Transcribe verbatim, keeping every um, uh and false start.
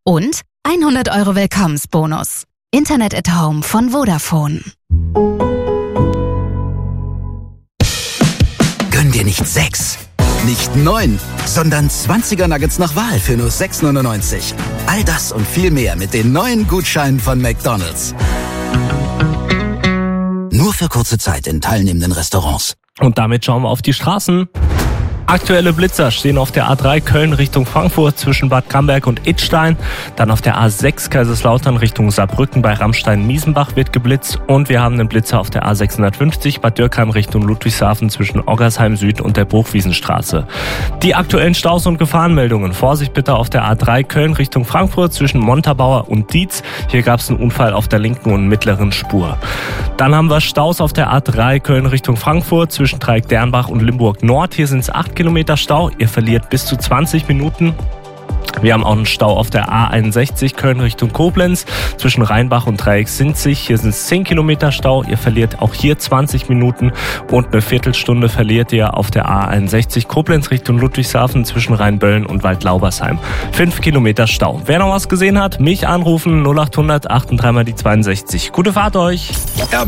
Und hundert Euro Willkommensbonus. Internet at Home von Vodafone. Gönn dir nicht sechs, nicht neun, sondern zwanziger Nuggets nach Wahl für nur sechs neunundneunzig. All das und viel mehr mit den neuen Gutscheinen von McDonald's. Nur für kurze Zeit in teilnehmenden Restaurants. Und damit schauen wir auf die Straßen. Aktuelle Blitzer stehen auf der A drei Köln Richtung Frankfurt zwischen Bad Camberg und Idstein. Dann auf der A sechs Kaiserslautern Richtung Saarbrücken bei Ramstein-Miesenbach wird geblitzt. Und wir haben einen Blitzer auf der A sechshundertfünfzig Bad Dürkheim Richtung Ludwigshafen zwischen Oggersheim Süd und der Bruchwiesenstraße. Die aktuellen Staus und Gefahrenmeldungen. Vorsicht bitte auf der A drei Köln Richtung Frankfurt zwischen Montabaur und Dietz. Hier gab es einen Unfall auf der linken und mittleren Spur. Dann haben wir Staus auf der A drei Köln Richtung Frankfurt zwischen Dreieck-Dernbach und Limburg Nord. Hier sind es acht Kilometer Stau. Ihr verliert bis zu zwanzig Minuten. Wir haben auch einen Stau auf der A einundsechzig Köln Richtung Koblenz zwischen Rheinbach und Dreieck-Sinzig. Hier sind es zehn Kilometer Stau. Ihr verliert auch hier zwanzig Minuten und eine Viertelstunde verliert ihr auf der A einundsechzig Koblenz Richtung Ludwigshafen zwischen Rheinböllen und Waldlaubersheim. fünf Kilometer Stau. Wer noch was gesehen hat, mich anrufen null acht hundert achtunddreißig mal die zweiundsechzig. Gute Fahrt euch! Ja.